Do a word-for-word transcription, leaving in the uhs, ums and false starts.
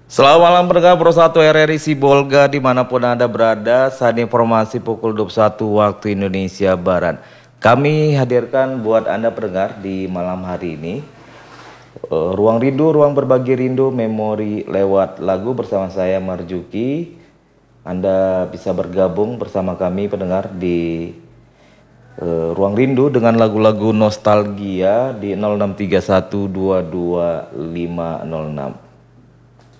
Selamat malam pendengar Pro satu R R I Sibolga dimanapun Anda berada. Saat informasi pukul dua puluh satu waktu Indonesia Barat. Kami hadirkan buat Anda pendengar di malam hari ini uh, Ruang Rindu, Ruang Berbagi Rindu, Memori lewat lagu bersama saya Marjuki. Anda bisa bergabung bersama kami pendengar di uh, Ruang Rindu dengan lagu-lagu nostalgia di nol enam tiga satu dua dua lima nol enam.